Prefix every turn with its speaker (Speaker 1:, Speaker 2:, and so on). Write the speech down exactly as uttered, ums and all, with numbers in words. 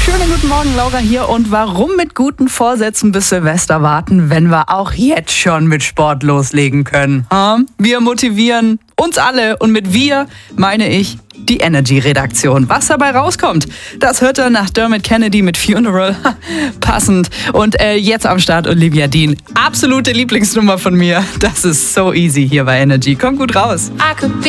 Speaker 1: Schönen guten Morgen, Laura hier. Und warum mit guten Vorsätzen bis Silvester warten, wenn wir auch jetzt schon mit Sport loslegen können? Hm? Wir motivieren uns alle und mit wir meine ich die Energy-Redaktion. Was dabei rauskommt, das hört ihr nach Dermot Kennedy mit Funeral. Passend. Und äh, jetzt am Start Olivia Dean. Absolute Lieblingsnummer von mir. Das ist so easy hier bei Energy. Kommt gut raus.